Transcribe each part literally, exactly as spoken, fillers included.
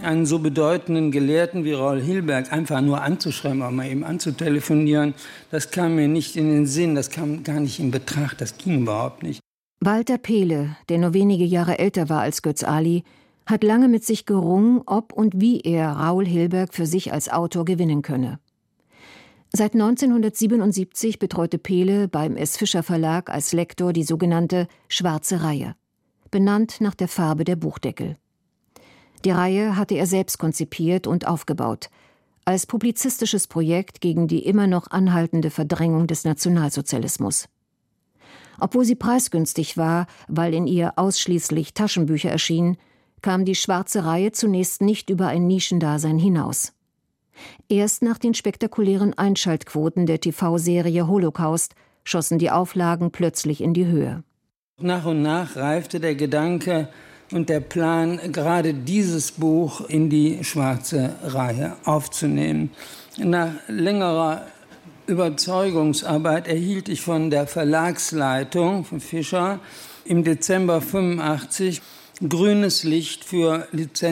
einen so bedeutenden Gelehrten wie Raoul Hilberg einfach nur anzuschreiben, auch mal eben anzutelefonieren, das kam mir nicht in den Sinn, das kam gar nicht in Betracht, das ging überhaupt nicht. Walter Pehle, der nur wenige Jahre älter war als Götz Ali, hat lange mit sich gerungen, ob und wie er Raoul Hilberg für sich als Autor gewinnen könne. Seit neunzehnhundertsiebenundsiebzig betreute Pehle beim S. Fischer Verlag als Lektor die sogenannte Schwarze Reihe, benannt nach der Farbe der Buchdeckel. Die Reihe hatte er selbst konzipiert und aufgebaut, als publizistisches Projekt gegen die immer noch anhaltende Verdrängung des Nationalsozialismus. Obwohl sie preisgünstig war, weil in ihr ausschließlich Taschenbücher erschienen, kam die Schwarze Reihe zunächst nicht über ein Nischendasein hinaus. Erst nach den spektakulären Einschaltquoten der T V-Serie Holocaust schossen die Auflagen plötzlich in die Höhe. Nach und nach reifte der Gedanke und der Plan, gerade dieses Buch in die Schwarze Reihe aufzunehmen. Nach längerer Überzeugungsarbeit erhielt ich von der Verlagsleitung von Fischer im Dezember fünfundachtzig grünes Licht für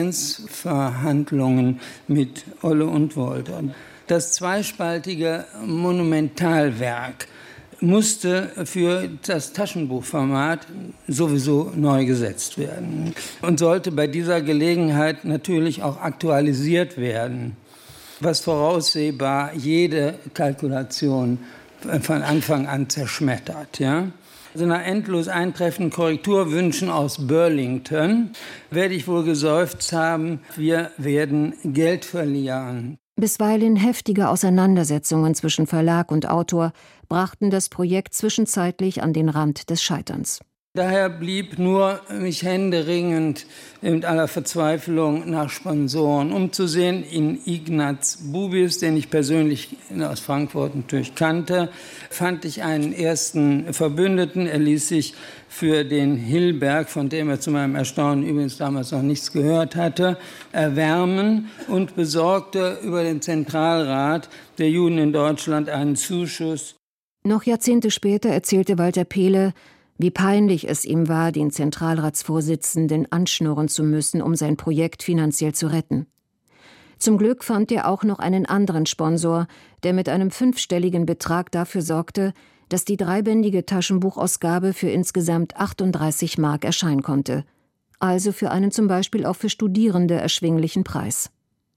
Lizenzverhandlungen mit Olle und Wolter. Das zweispaltige Monumentalwerk musste für das Taschenbuchformat sowieso neu gesetzt werden und sollte bei dieser Gelegenheit natürlich auch aktualisiert werden, was voraussehbar jede Kalkulation von Anfang an zerschmettert, ja. Also nach endlos eintreffenden Korrekturwünschen aus Burlington werde ich wohl geseufzt haben, wir werden Geld verlieren. Bisweilen heftige Auseinandersetzungen zwischen Verlag und Autor brachten das Projekt zwischenzeitlich an den Rand des Scheiterns. Daher blieb nur mich händeringend mit aller Verzweiflung nach Sponsoren umzusehen. In Ignaz Bubis, den ich persönlich aus Frankfurt natürlich kannte, fand ich einen ersten Verbündeten. Er ließ sich für den Hilberg, von dem er zu meinem Erstaunen übrigens damals noch nichts gehört hatte, erwärmen und besorgte über den Zentralrat der Juden in Deutschland einen Zuschuss. Noch Jahrzehnte später erzählte Walter Pehle, wie peinlich es ihm war, den Zentralratsvorsitzenden anschnurren zu müssen, um sein Projekt finanziell zu retten. Zum Glück fand er auch noch einen anderen Sponsor, der mit einem fünfstelligen Betrag dafür sorgte, dass die dreibändige Taschenbuchausgabe für insgesamt achtunddreißig Mark erscheinen konnte, also für einen zum Beispiel auch für Studierende erschwinglichen Preis.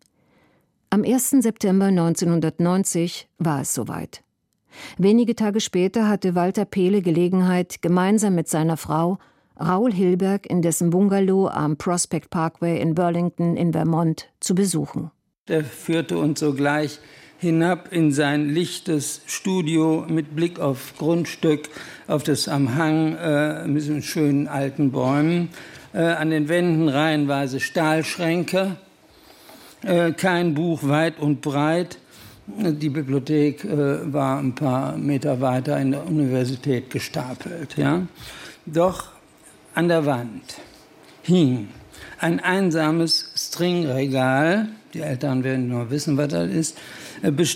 Am ersten September neunzehnhundertneunzig war es soweit. Wenige Tage später hatte Walter Pehle Gelegenheit, gemeinsam mit seiner Frau Raoul Hilberg in dessen Bungalow am Prospect Parkway in Burlington in Vermont zu besuchen. Er führte uns sogleich hinab in sein lichtes Studio mit Blick auf Grundstück, auf das am Hang äh, mit so schönen alten Bäumen. Äh, an den Wänden reihenweise Stahlschränke, äh, kein Buch weit und breit. Die Bibliothek äh, war ein paar Meter weiter in der Universität gestapelt. Ja? Doch an der Wand hing ein einsames Stringregal, die Eltern werden nur wissen, was das ist,